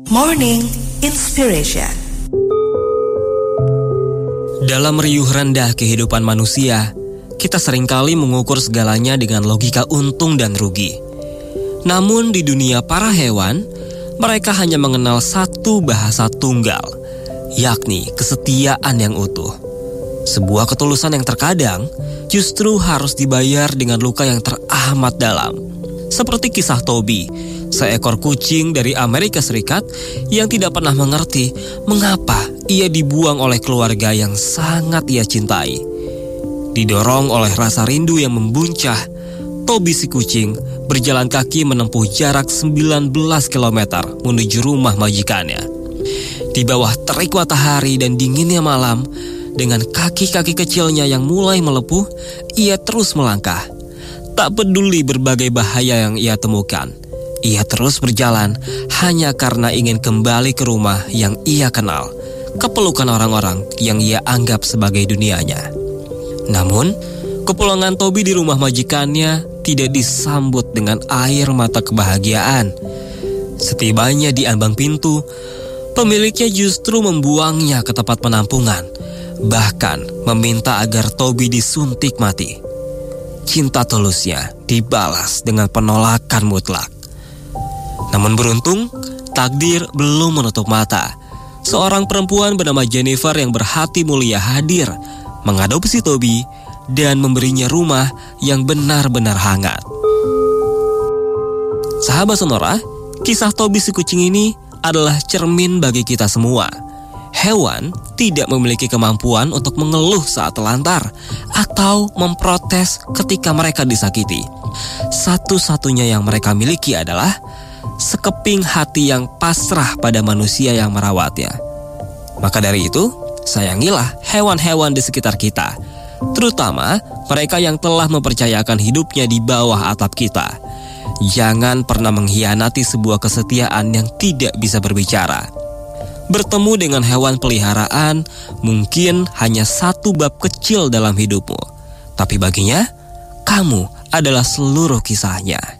Morning Inspiration. Dalam riuh rendah kehidupan manusia, kita seringkali mengukur segalanya dengan logika untung dan rugi. Namun di dunia para hewan, mereka hanya mengenal satu bahasa tunggal, yakni kesetiaan yang utuh. Sebuah ketulusan yang terkadang justru harus dibayar dengan luka yang teramat dalam. Seperti kisah Toby, seekor kucing dari Amerika Serikat yang tidak pernah mengerti mengapa ia dibuang oleh keluarga yang sangat ia cintai. Didorong oleh rasa rindu yang membuncah, Toby si kucing berjalan kaki menempuh jarak 19 km menuju rumah majikannya. Di bawah terik matahari dan dinginnya malam, dengan kaki-kaki kecilnya yang mulai melepuh, ia terus melangkah. Tak peduli berbagai bahaya yang ia temukan, ia terus berjalan hanya karena ingin kembali ke rumah yang ia kenal, ke pelukan orang-orang yang ia anggap sebagai dunianya. Namun, kepulangan Toby di rumah majikannya tidak disambut dengan air mata kebahagiaan. Setibanya di ambang pintu, pemiliknya justru membuangnya ke tempat penampungan, bahkan meminta agar Toby disuntik mati. Cinta tulusnya dibalas dengan penolakan mutlak. Namun beruntung, takdir belum menutup mata. Seorang perempuan bernama Jennifer yang berhati mulia hadir, mengadopsi Toby dan memberinya rumah yang benar-benar hangat. Sahabat Sonora, kisah Toby si kucing ini adalah cermin bagi kita semua. Hewan tidak memiliki kemampuan untuk mengeluh saat telantar atau memprotes ketika mereka disakiti. Satu-satunya yang mereka miliki adalah sekeping hati yang pasrah pada manusia yang merawatnya. Maka dari itu, sayangilah hewan-hewan di sekitar kita, terutama mereka yang telah mempercayakan hidupnya di bawah atap kita. Jangan pernah mengkhianati sebuah kesetiaan yang tidak bisa berbicara. Bertemu dengan hewan peliharaan mungkin hanya satu bab kecil dalam hidupmu, tapi baginya, kamu adalah seluruh kisahnya.